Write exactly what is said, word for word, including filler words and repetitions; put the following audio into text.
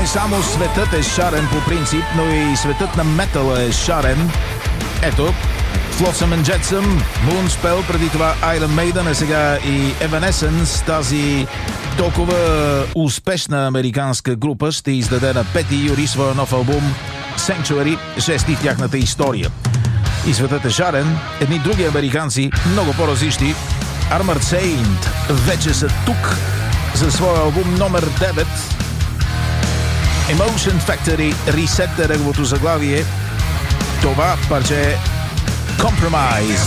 само светът е шарен по принцип, но и светът на метала е шарен. Ето, Flotsam and Jetsam, Moonspell, преди това Iron Maiden, а сега и Evanescence. Тази толкова успешна американска група ще издаде на пети юли своя нов албум Sanctuary, шести в тяхната история. И светът е шарен. Едни други американци, много по-различни, Armored Saint, вече са тук за своя албум номер девет. Emotion Factory Reset е неговото заглавие. Това парче е Compromise.